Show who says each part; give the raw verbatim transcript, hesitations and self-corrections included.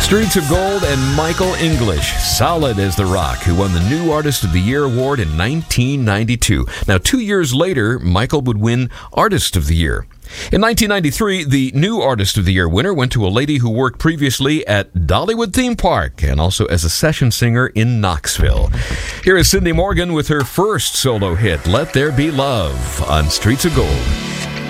Speaker 1: Streets of Gold and Michael English, solid as the rock, who won the New Artist of the Year award in nineteen ninety-two. Now, two years later, Michael would win Artist of the Year. In nineteen ninety-three, the New Artist of the Year winner went to a lady who worked previously at Dollywood Theme Park and also as a session singer in Knoxville. Here is Cindy Morgan with her first solo hit, Let There Be Love, on Streets of Gold.